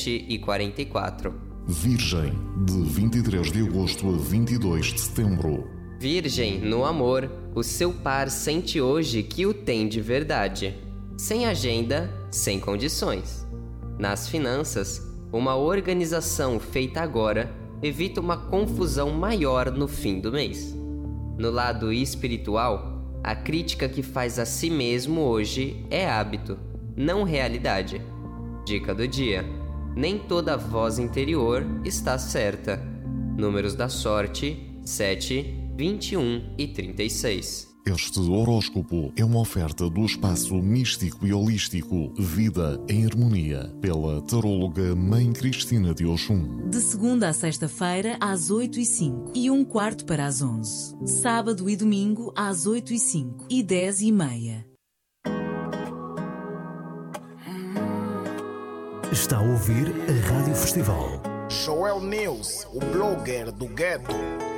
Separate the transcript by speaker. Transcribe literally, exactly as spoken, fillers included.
Speaker 1: sete e quarenta e quatro.
Speaker 2: Virgem, de vinte e três de agosto a vinte e dois de setembro.
Speaker 1: Virgem, no amor, o seu par sente hoje que o tem de verdade. Sem agenda, sem condições. Nas finanças, uma organização feita agora evita uma confusão maior no fim do mês. No lado espiritual, a crítica que faz a si mesmo hoje é hábito, não realidade. Dica do dia: nem toda voz interior está certa. Números da sorte: sete, vinte e um e trinta e seis.
Speaker 2: Este horóscopo é uma oferta do espaço místico e holístico Vida em Harmonia, pela taróloga Mãe Cristina de Oxum.
Speaker 3: De segunda a sexta-feira, às oito e cinco e um quarto para as onze. Sábado e domingo, às oito e cinco e dez e meia.
Speaker 4: Está a ouvir a Rádio Festival.
Speaker 5: Joel News, o blogger do gueto.